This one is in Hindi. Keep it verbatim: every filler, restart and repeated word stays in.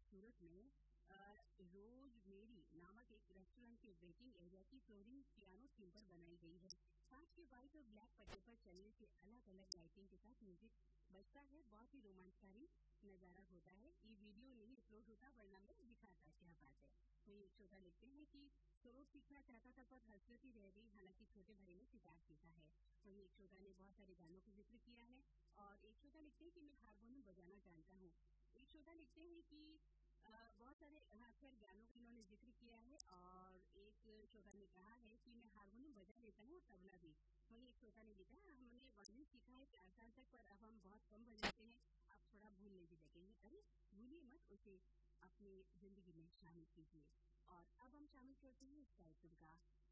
सूरत में अ, रोज मेरी नामक एक रेस्टोरेंट के वेटिंग एरिया की फ्लोरिंग पियानो थीम पर बनाई गई है। कांच के व्हाइट और ब्लैक पट्टे पर चलने से अलग अलग लाइटिंग के साथ म्यूजिक बजता है। बहुत ही रोमांचकारी नजारा होता है। ये वीडियो नहीं अपलोड होता वरना मैं दिखाता, क्या बात है। तो ये श्रोता लिखते हैं कि सरोज सीखना चाहता था पर हसरत ही रह गई, हालांकि छोटे भाई ने सितार सीखा है। वहीं एक श्रोता ने बहुत सारे गानों का जिक्र किया है और एक श्रोता लिखते हैं कि मैं हारमोनियम बजाना जानता हूँ। एक श्रोता लिखते हैं कि अ, बहुत सारे अक्सर गानों का इन्होंने जिक्र किया है और एक श्रोता ने कहा है कि मैं हारमोनियम बजा लेता हूँ और तबला भी। वहीं एक श्रोता ने लिखा है हमने वायलिन सीखा है चार साल तक पर अब हम बहुत कम बजाते हैं, अब थोड़ा भूलने भी लगेंगे। अरे भूलिए मत, उसे अपनी जिंदगी में शामिल कीजिए। और अब हम शामिल करते हैं इस कार्यक्रम का